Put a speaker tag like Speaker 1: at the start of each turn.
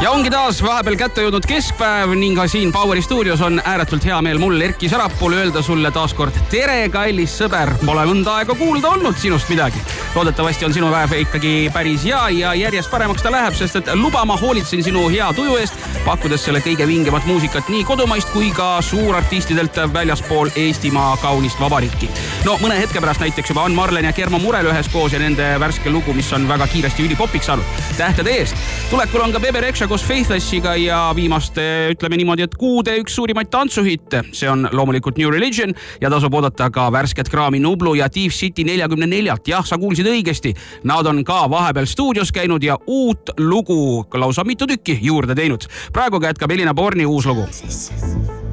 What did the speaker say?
Speaker 1: Ja ongi taas vahepeal kätte jõudnud keskpäev ning ka siin Poweri stuudios on ääretult hea meel mul Erki Sarapul öelda sulle taaskord tere, kallis sõber. Pole mõnda aega kuulda olnud sinust midagi. Loodetavasti on sinu päev ikkagi päris hea ja järjest paremaks ta läheb, sest et luba ma hoolitsen sinu hea tuju eest, pakkudes selle kõige vingemat muusikat nii kodumaist kui ka suurartistidelt väljaspool Eestimaa kaunist vabariiki. No mõne hetke pärast näiteks juba on Marlen ja Kermo Murel üheskoos ja nende värske lugu, mis on väga kiiresti ülipopiks saanud. Tähtede eest. Tulekul on ka Bebe Rexha koos Faithlessiga ja viimaste, ütleme niimoodi, et kuude üks suurimaid tantsuhitte. See on loomulikult New Religion ja tasub oodata ka värsket kraami Nublu ja Thief City 44. Jah, sa kuulsid õigesti. Nad on ka vahepeal stuudios käinud ja uut lugu lausa mitu tükki juurde teinud. Praegu jätkab Elina Borni uus lugu.